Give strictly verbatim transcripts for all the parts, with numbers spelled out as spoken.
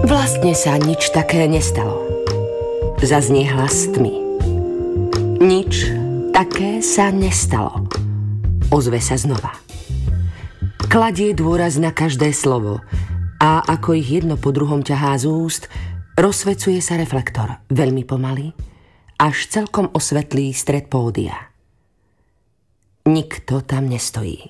Vlastne sa nič také nestalo. Zaznie hlas tmy. Nič také sa nestalo. Ozve sa znova. Kladie dôraz na každé slovo a ako ich jedno po druhom ťahá z úst, rozsvecuje sa reflektor, veľmi pomaly, až celkom osvetlí stred pódia. Nikto tam nestojí.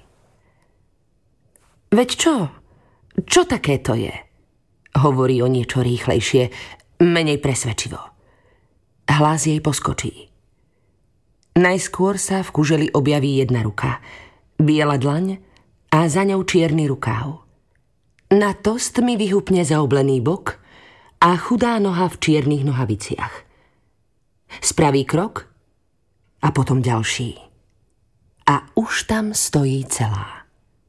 Veď čo? Čo také to je? Hovorí o niečo rýchlejšie, menej presvedčivo. Hlas jej poskočí. Najskôr sa v kuželi objaví jedna ruka, biela dlaň a za ňou čierny rukáv. Na tost mi vyhupne zaoblený bok a chudá noha v čiernych nohaviciach. Spraví krok a potom ďalší. A už tam stojí celá.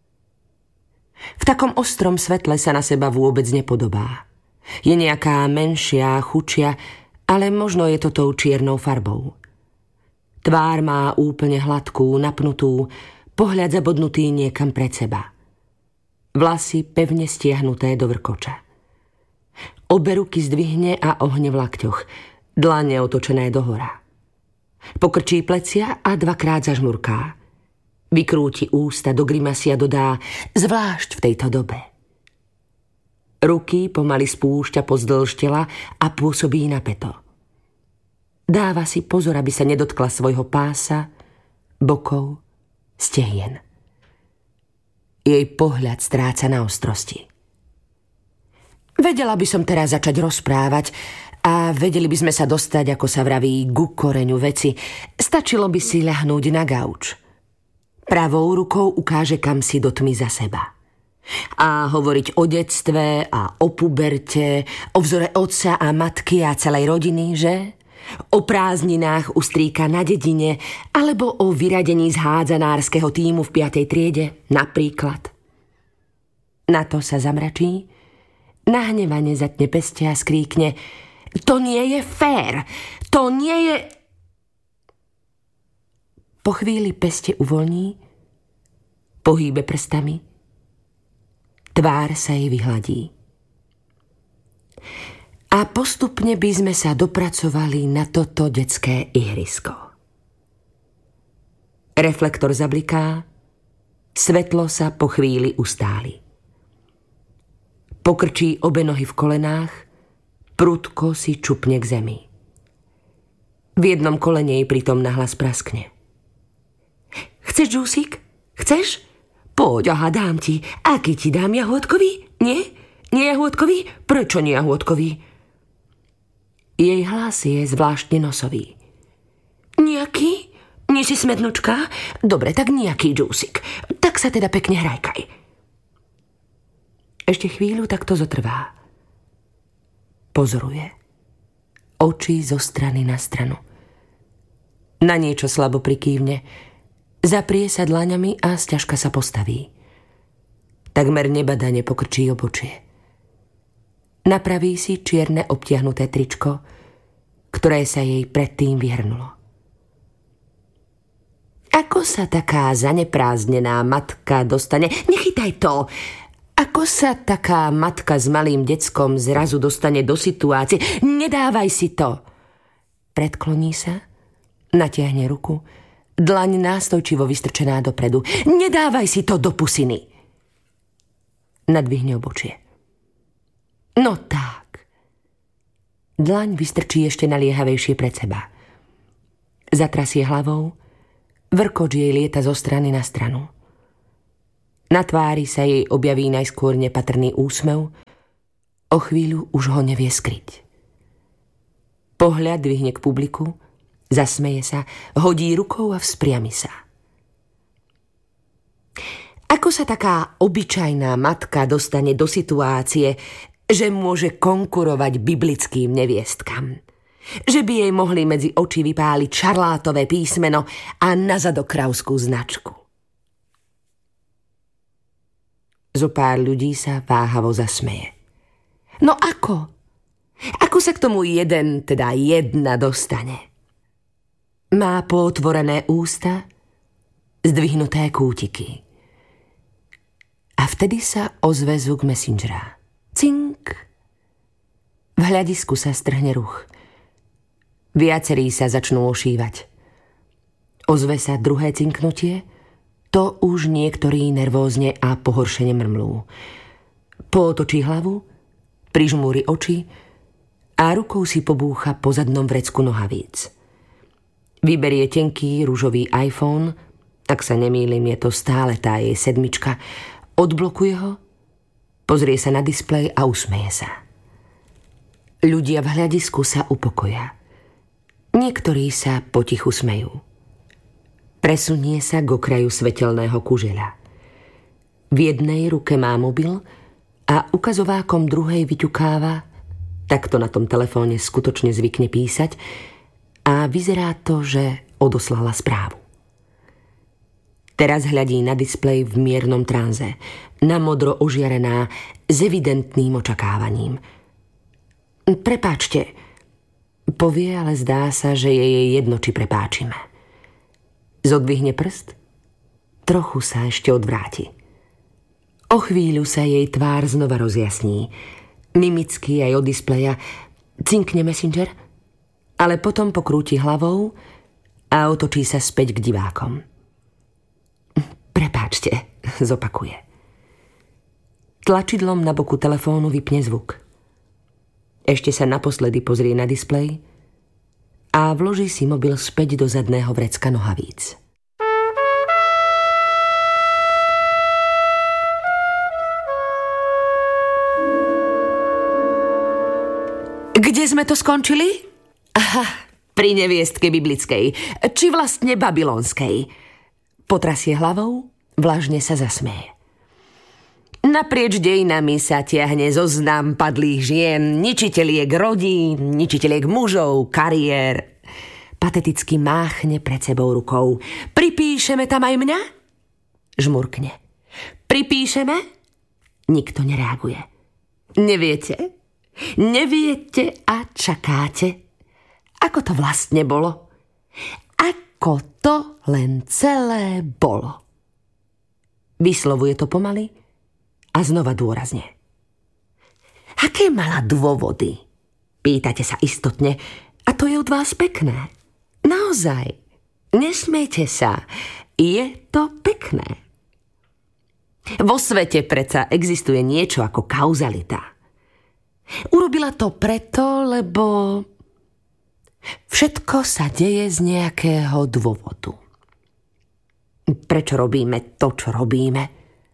V takom ostrom svetle sa na seba vôbec nepodobá. Je nejaká menšia, chučia, ale možno je to tou čiernou farbou. Tvár má úplne hladkú, napnutú, pohľad zabodnutý niekam pred seba. Vlasy pevne stiahnuté do vrkoča. Obe ruky zdvihne a ohne v lakťoch, dlane otočené dohora. Pokrčí plecia a dvakrát zažmurká. Vykrúti ústa do grimasy a dodá, zvlášť v tejto dobe. Ruky pomaly spúšťa pozdĺž tela a pôsobí napäto. Dáva si pozor, aby sa nedotkla svojho pása, bokov, stehien. Jej pohľad stráca na ostrosti. Vedela by som teraz začať rozprávať a vedeli by sme sa dostať, ako sa vraví, ku koreňu veci. Stačilo by si ľahnúť na gauč. Pravou rukou ukáže kam si do tmy za seba. A hovoriť o detstve a o puberte, o vzore otca a matky a celej rodiny, že? O prázdninách u strýka na dedine alebo o vyradení z hádzanárskeho tímu v piatej triede, napríklad. Na to sa zamračí, nahnevane zatne peste a skríkne: to nie je fér, to nie je... Po chvíli peste uvoľní, pohýbe prstami, tvár sa jej vyhladí. A postupne by sme sa dopracovali na toto detské ihrisko. Reflektor zabliká, svetlo sa po chvíli ustáli. Pokrčí obe nohy v kolenách, prudko si čupne k zemi. V jednom kolene jej pritom nahlas praskne. Chceš džúsik? Chceš? Poď, aha, dám ti. Aký ti dám, jahôdkový? Nie? Nie jahôdkový? Prečo nie jahôdkový? Jej hlas je zvláštne nosový. Nejaký? Nie si smednučka? Dobre, tak nejaký džúsik. Tak sa teda pekne hrajkaj. Ešte chvíľu takto zotrvá. Pozoruje. Oči zo strany na stranu. Na niečo slabo prikývne. Zaprie sa dlaňami a sťažka sa postaví. Takmer nebadane pokrčí obočie. Napraví si čierne obtiahnuté tričko, ktoré sa jej predtým vyhrnulo. Ako sa taká zaneprázdnená matka dostane... Nechytaj to! Ako sa taká matka s malým deckom zrazu dostane do situácie? Nedávaj si to! Predkloní sa, natiahne ruku, dlaň nástojčivo vystrčená dopredu. Nedávaj si to do pusiny! Nadvihne obočie. No tak. Dlaň vystrčí ešte naliehavejšie pred seba. Zatrasie hlavou, vrkoč jej lieta zo strany na stranu. Na tvári sa jej objaví najskôr nepatrný úsmev, o chvíľu už ho nevie skryť. Pohľad dvihne k publiku, zasmeje sa, hodí rukou a vzpriami sa. Ako sa taká obyčajná matka dostane do situácie, že môže konkurovať biblickým neviestkam? Že by jej mohli medzi oči vypáliť šarlátové písmeno a nazadokravskú značku? Zopár ľudí sa váhavo zasmeje. No ako? Ako sa k tomu jeden, teda jedna dostane? Má pootvorené ústa, zdvihnuté kútiky. A vtedy sa ozve zvuk messengera. Cink. V hľadisku sa strhne ruch. Viacerí sa začnú ošívať. Ozve sa druhé cinknutie, to už niektorí nervózne a pohoršene mrmlú. Pootočí hlavu, prižmúri oči a rukou si pobúcha po zadnom vrecku nohavíc. Vyberie tenký ružový iPhone, ak sa nemýlim, je to stále tá jej sedmička, odblokuje ho, pozrie sa na displej a usmeje sa. Ľudia v hľadisku sa upokoja. Niektorí sa potichu smejú. Presunie sa k okraju svetelného kužeľa. V jednej ruke má mobil a ukazovákom druhej vyťukáva, takto na tom telefóne skutočne zvykne písať, a vyzerá to, že odoslala správu. Teraz hľadí na displej v miernom tranze, na modro ožiarená, s evidentným očakávaním. Prepáčte, povie, ale zdá sa, že je jej jedno, či prepáčime. Zodvihne prst, trochu sa ešte odvráti. O chvíľu sa jej tvár znova rozjasní. Mimicky aj od displeja cinkne Messenger, ale potom pokrúti hlavou a otočí sa späť k divákom. Prepáčte, zopakuje. Tlačidlom na boku telefónu vypne zvuk. Ešte sa naposledy pozrie na displej a vloží si mobil späť do zadného vrecka nohavíc. Kde sme to skončili? Aha, pri neviestke biblickej, či vlastne babylonskej. Potrasie hlavou, vlažne sa zasmeje. Naprieč dejinami sa tiahne zoznam padlých žien, ničiteliek rodín, ničiteliek mužov, kariér. Pateticky máchne pred sebou rukou. Pripíšeme tam aj mňa? Žmurkne. Pripíšeme? Nikto nereaguje. Neviete? Neviete a čakáte? Ako to vlastne bolo? Ako to len celé bolo? Vyslovuje to pomaly a znova dôrazne. Aké mala dôvody? Pýtate sa istotne, a to je od vás pekné. Naozaj, nesmejte sa, je to pekné. Vo svete predsa existuje niečo ako kauzalita. Urobila to preto, lebo všetko sa deje z nejakého dôvodu. Prečo robíme to, čo robíme?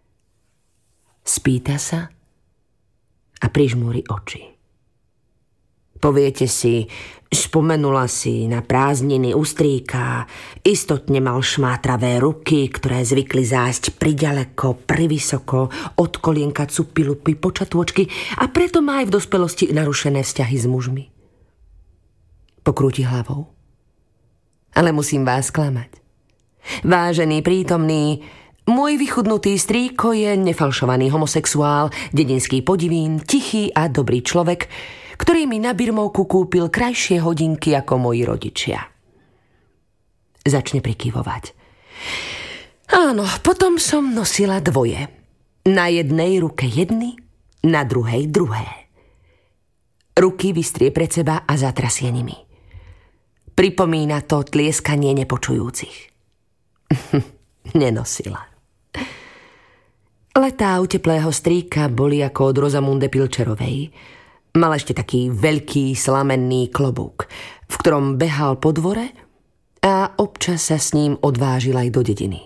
Spýta sa a prižmúri oči. Poviete si, spomenula si na prázdniny u strýka, istotne mal šmátravé ruky, ktoré zvykli zásť priďaleko, privysoko, od kolienka cupilupy, počatôčky a preto má aj v dospelosti narušené vzťahy s mužmi. Pokrúti hlavou. Ale musím vás klamať. Vážený prítomný, môj vychudnutý strýko je nefalšovaný homosexuál, dedinský podivín, tichý a dobrý človek, ktorý mi na birmovku kúpil krajšie hodinky ako moji rodičia. Začne prikyvovať. Áno, potom som nosila dvoje. Na jednej ruke jedny, na druhej druhé. Ruky vystrie pred seba a zatrasie nimi. Pripomína to tlieskanie nepočujúcich. Nenosila. Letá u teplého strýka boli ako od Rozamunde Pilčerovej. Mal ešte taký veľký slamenný klobúk, v ktorom behal po dvore a občas sa s ním odvážil aj do dediny.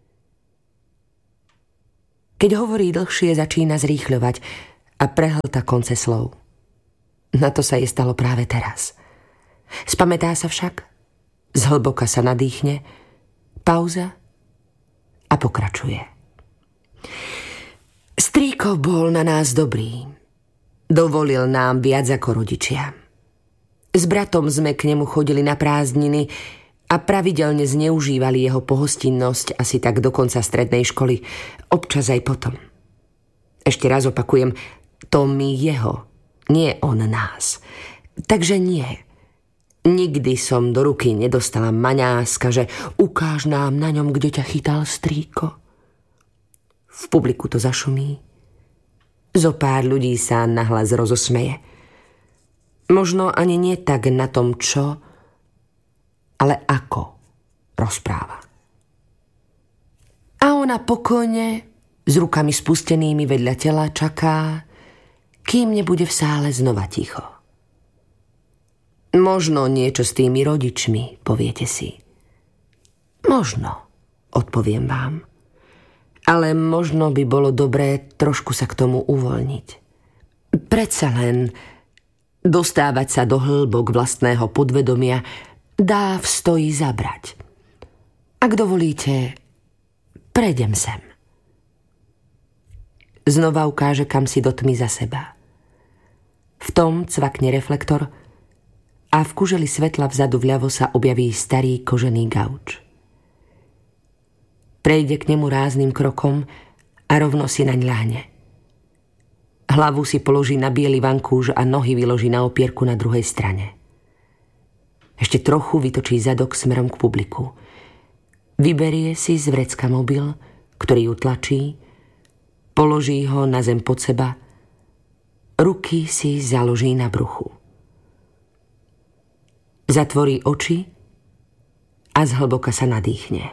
Keď hovorí dlhšie, začína zrýchľovať a prehlta konce slov. Na to sa jej stalo práve teraz. Spamätá sa však, zhlboka sa nadýchne, pauza a pokračuje. Strýko bol na nás dobrý. Dovolil nám viac ako rodičia. S bratom sme k nemu chodili na prázdniny a pravidelne zneužívali jeho pohostinnosť asi tak do konca strednej školy, občas aj potom. Ešte raz opakujem, to my jeho, nie on nás. Takže nie. Nikdy som do ruky nedostala maňáska, že ukáž nám na ňom, kde ťa chytal strýko. V publiku to zašumí. Zo pár ľudí sa nahlas rozosmeje. Možno ani nie tak na tom, čo, ale ako rozpráva. A ona pokojne, s rukami spustenými vedľa tela, čaká, kým nebude v sále znova ticho. Možno niečo s tými rodičmi, poviete si. Možno, odpoviem vám. Ale možno by bolo dobré trošku sa k tomu uvoľniť. Predsa len dostávať sa do hĺbok vlastného podvedomia dá v stoji zabrať. Ak dovolíte, prejdem sem. Znova ukáže kam si do tmy za seba. V tom cvakne reflektor a v kuželi svetla vzadu vľavo sa objaví starý kožený gauč. Prejde k nemu rázným krokom a rovno si naň ľahne. Hlavu si položí na biely vankúš a nohy vyloží na opierku na druhej strane. Ešte trochu vytočí zadok smerom k publiku. Vyberie si z vrecka mobil, ktorý ju tlačí, položí ho na zem pod seba, ruky si založí na bruchu. Zatvorí oči a zhlboka sa nadýchne.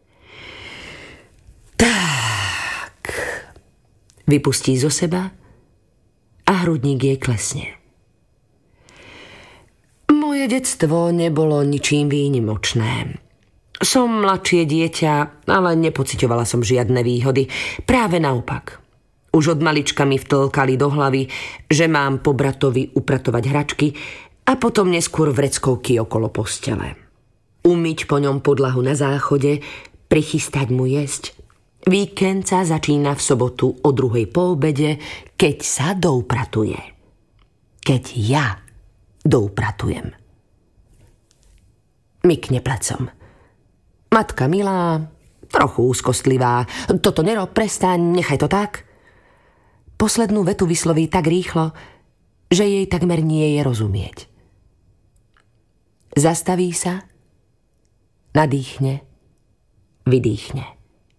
Tak. Vypustí zo seba a hrudník jej klesne. Moje detstvo nebolo ničím výnimočné. Som mladšie dieťa, ale nepociťovala som žiadne výhody. Práve naopak. Už od malička mi vtlkali do hlavy, že mám po bratovi upratovať hračky a potom neskôr vreckovky okolo postele. Umyť po ňom podlahu na záchode, prichystať mu jesť. Víkend sa začína v sobotu o druhej po obede, keď sa doupratuje. Keď ja doupratujem. Mykne plecom. Matka milá, trochu úzkostlivá. Toto nerob, prestaň, nechaj to tak. Poslednú vetu vysloví tak rýchlo, že jej takmer nie je rozumieť. Zastaví sa, nadýchne, vydýchne.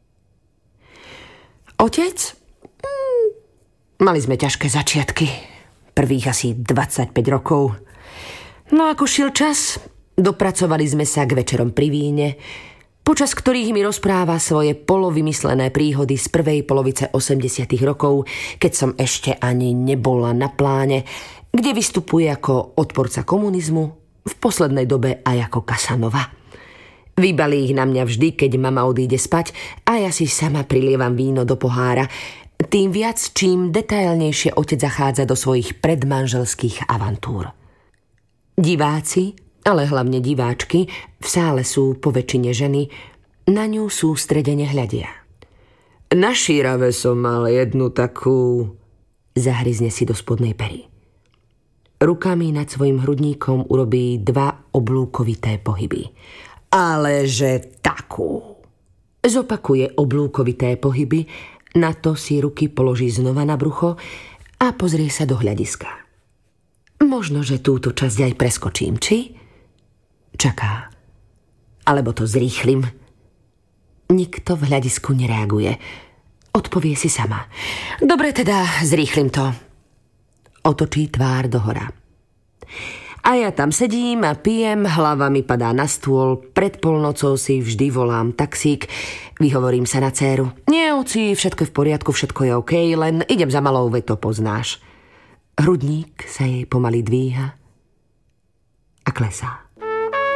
Otec? Mm, mali sme ťažké začiatky. Prvých asi dvadsaťpäť rokov. No ako šiel čas, dopracovali sme sa k večerom pri víne, počas ktorých mi rozpráva svoje polovymyslené príhody z prvej polovice osemdesiatych rokov, keď som ešte ani nebola na pláne, kde vystupuje ako odporca komunizmu, v poslednej dobe aj ako Casanova. Vybalí ich na mňa vždy, keď mama odíde spať a ja si sama prilievam víno do pohára, tým viac, čím detailnejšie otec zachádza do svojich predmanželských avantúr. Diváci, ale hlavne diváčky, v sále sú po väčšine ženy, na ňu sústredene hľadia. Na Šírave som mal jednu takú... Zahryzne si do spodnej pery. Rukami nad svojim hrudníkom urobí dva oblúkovité pohyby. Ale že takú. Zopakuje oblúkovité pohyby, na to si ruky položí znova na brucho a pozrie sa do hľadiska. Možno, že túto časť aj preskočím, či? Čaká. Alebo to zrýchlim. Nikto v hľadisku nereaguje. Odpovie si sama. Dobre, teda zrýchlim to. Otočí tvár dohora. A ja tam sedím a pijem, hlava mi padá na stôl, pred polnocou si vždy volám taxík, vyhovorím sa na dcéru. Nie, oci, všetko je v poriadku, všetko je OK, len idem za malou, veď to poznáš. Hrudník sa jej pomaly dvíha a klesá.